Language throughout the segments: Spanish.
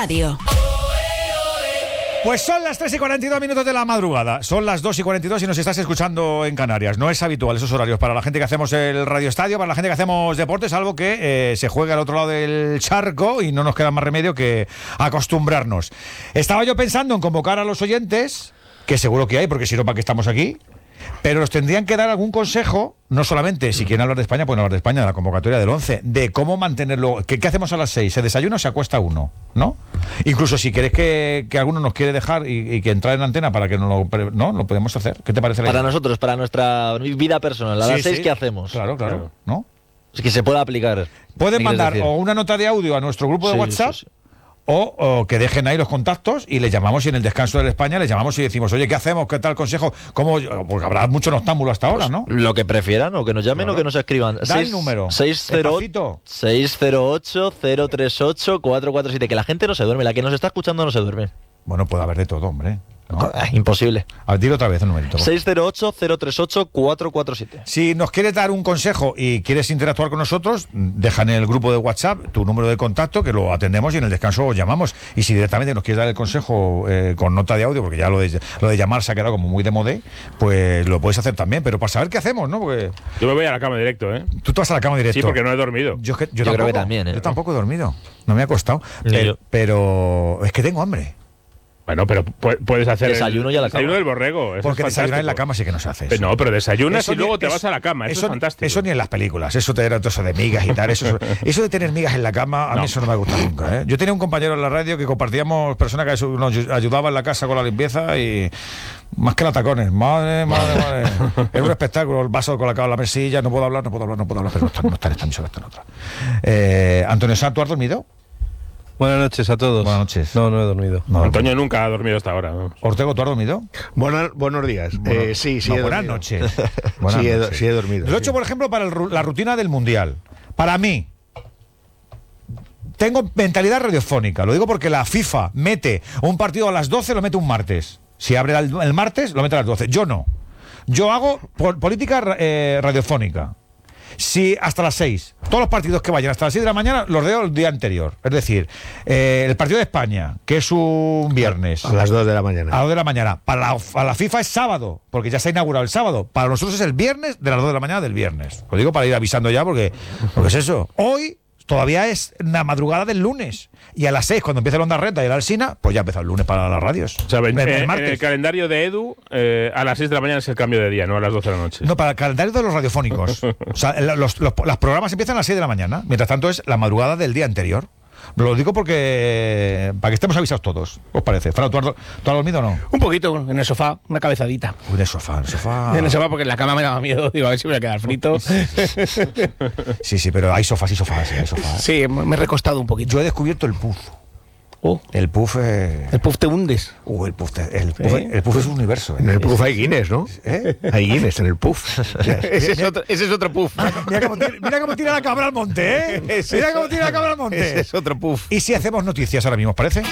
Radio. Pues son las 3:42 de la madrugada, son las 2:42 y nos estás escuchando en Canarias. No es habitual esos horarios para la gente que hacemos el Radio Estadio, para la gente que hacemos deportes, algo que se juega al otro lado del charco y no nos queda más remedio que acostumbrarnos. Estaba yo pensando en convocar a los oyentes, que seguro que hay, porque si no, ¿para qué estamos aquí? Pero nos tendrían que dar algún consejo, no solamente si quieren hablar de España, pueden hablar de España, de la convocatoria del 11, de cómo mantenerlo. ¿Qué hacemos a las 6? ¿Se desayuna o se acuesta uno? ¿No? Incluso si queréis que alguno nos quiere dejar y que entrar en antena para que no lo podemos hacer. ¿Qué te parece? Para nosotros, para nuestra vida personal, a las 6, ¿qué hacemos? Claro. ¿No? Es que se puede aplicar. Pueden mandar o una nota de audio a nuestro grupo de WhatsApp. Sí. O que dejen ahí los contactos y les llamamos, y en el descanso de España les llamamos y decimos, oye, ¿qué hacemos? ¿Qué tal consejo? ¿Cómo? Porque habrá mucho noctámbulo hasta ahora, ¿no? Lo que prefieran, o que nos llamen o que nos escriban. Da el número. 608-038-447. Que la gente no se duerme, la que nos está escuchando no se duerme. Bueno, puede haber de todo, hombre, ¿no? Imposible. A ver, dilo otra vez el numerito. 608-038-447. Si nos quieres dar un consejo y quieres interactuar con nosotros, deja en el grupo de WhatsApp tu número de contacto, que lo atendemos y en el descanso os llamamos. Y si directamente nos quieres dar el consejo con nota de audio, porque ya lo de llamar se ha quedado como muy de modé, pues lo puedes hacer también. Pero para saber qué hacemos, ¿no? Porque yo me voy a la cama directo, ¿eh? Tú te vas a la cama directo. Sí, porque no he dormido. Yo creo que también, ¿eh? Yo tampoco he dormido. No me ha costado. Pero es que tengo hambre. Bueno, pero puedes hacer desayuno y a la cama. Desayuno del borrego. Eso porque es desayunar en la cama sí que no se hace. No, pero desayunas y luego te vas a la cama. Eso es fantástico. Eso ni en las películas. Eso te era todo eso de migas y tal. Eso de tener migas en la cama, a mí eso no me ha gustado nunca, ¿eh? Yo tenía un compañero en la radio que compartíamos, persona que nos ayudaba en la casa con la limpieza y más que latacones. Madre. Era un espectáculo. El vaso colocado en la mesilla. No puedo hablar, pero no está en esta emisora, está en otra. Antonio Sanz, ¿tú has dormido? Buenas noches a todos. Buenas noches. No he dormido. Antonio nunca ha dormido hasta ahora, ¿no? Ortego, ¿tú has dormido? Buenos días. Sí, buenas noches. Sí, he dormido. Lo he hecho, por ejemplo, para la rutina del Mundial. Para mí, tengo mentalidad radiofónica. Lo digo porque la FIFA mete un partido a las 12, lo mete un martes. Si abre el martes, lo mete a las 12. Yo no. Yo hago política radiofónica. Si hasta las 6, todos los partidos que vayan hasta las 6 de la mañana los veo el día anterior. Es decir, el partido de España, que es un viernes, a las 2 de la mañana. A las 2 de la mañana. Para la FIFA es sábado, porque ya se ha inaugurado el sábado. Para nosotros es el viernes de las 2 de la mañana del viernes. Lo digo para ir avisando ya, porque es eso. Hoy todavía es la madrugada del lunes. Y a las 6, cuando empieza el Onda Renta y el Alsina, pues ya empezó el lunes para las radios. O sea, en el calendario de Edu, a las 6 de la mañana es el cambio de día, no a las 12 de la noche. No, para el calendario de los radiofónicos. O sea, los programas empiezan a las 6 de la mañana. Mientras tanto, es la madrugada del día anterior. Lo digo porque para que estemos avisados todos. ¿Os parece? Fran, ¿tú has dormido o no? Un poquito, en el sofá, una cabezadita. En el sofá. En el sofá, porque en la cama me daba miedo. Digo, a ver si me voy a quedar frito. Sí, pero hay sofás y sofás. Sí, me he recostado un poquito. Yo he descubierto el puff. El puff. El puff te hundes. El puff es un universo. En el puff hay Guinness, ¿no? Hay Guinness en el puff. Ese es otro puff. Mira cómo tira la cabra al monte, ¿eh? Mira cómo tira la cabra al monte. Ese es otro puff. ¿Y si hacemos noticias ahora mismo, os parece?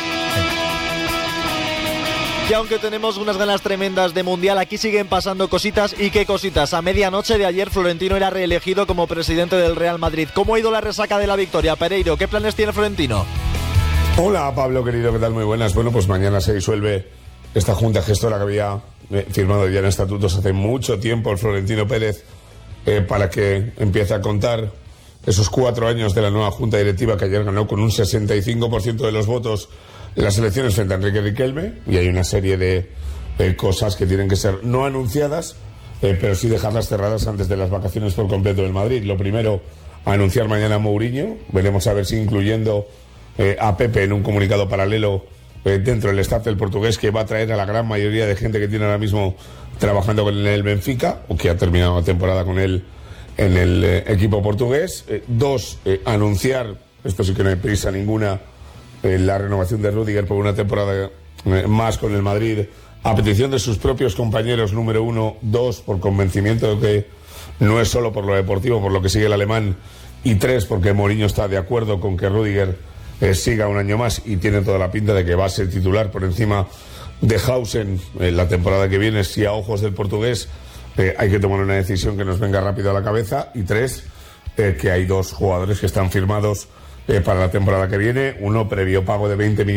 Y aunque tenemos unas ganas tremendas de Mundial, aquí siguen pasando cositas. ¿Y qué cositas? A medianoche de ayer, Florentino era reelegido como presidente del Real Madrid. ¿Cómo ha ido la resaca de la victoria? Pereiro, ¿qué planes tiene Florentino? Hola Pablo querido, ¿qué tal? Muy buenas. Bueno, pues mañana se disuelve esta junta gestora que había firmado ya en estatutos hace mucho tiempo el Florentino Pérez para que empiece a contar esos 4 años de la nueva junta directiva, que ayer ganó con un 65% de los votos en las elecciones frente a Enrique Riquelme, y hay una serie de cosas que tienen que ser no anunciadas, pero sí dejarlas cerradas antes de las vacaciones por completo del Madrid. Lo primero, a anunciar mañana a Mourinho, veremos a ver si incluyendo a Pepe en un comunicado paralelo dentro del staff del portugués, que va a traer a la gran mayoría de gente que tiene ahora mismo trabajando con el Benfica, o que ha terminado la temporada con él en el equipo portugués. 2, anunciar, esto sí que no hay prisa ninguna, la renovación de Rüdiger por una temporada más con el Madrid, a petición de sus propios compañeros, número 1. 2, por convencimiento de que no es solo por lo deportivo, por lo que sigue el alemán. Y 3, porque Mourinho está de acuerdo con que Rüdiger siga un año más, y tiene toda la pinta de que va a ser titular por encima de Hausen la temporada que viene, si a ojos del portugués hay que tomar una decisión que nos venga rápido a la cabeza. Y 3, que hay 2 jugadores que están firmados para la temporada que viene, uno previo pago de 20 millones